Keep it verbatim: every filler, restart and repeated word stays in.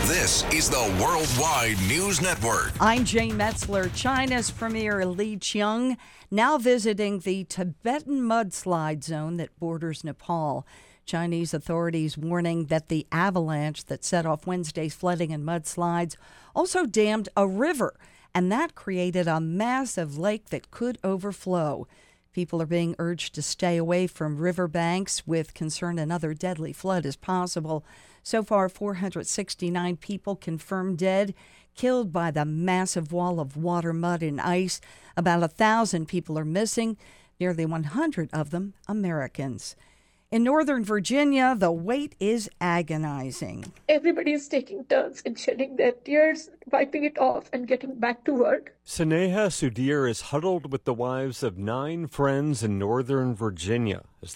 This is the Worldwide News Network. I'm Jane Metzler. China's Premier Li Qiang now visiting the Tibetan mudslide zone that borders Nepal. Chinese authorities warning that the avalanche that set off Wednesday's flooding and mudslides also dammed a river, and that created a massive lake that could overflow. People are being urged to stay away from riverbanks with concern another deadly flood is possible. So far, four hundred sixty-nine people confirmed dead, killed by the massive wall of water, mud, and ice. About one thousand people are missing, nearly one hundred of them Americans. In Northern Virginia, the wait is agonizing. Everybody is taking turns in shedding their tears, wiping it off, and getting back to work. Sneha Sudhir is huddled with the wives of nine friends in Northern Virginia as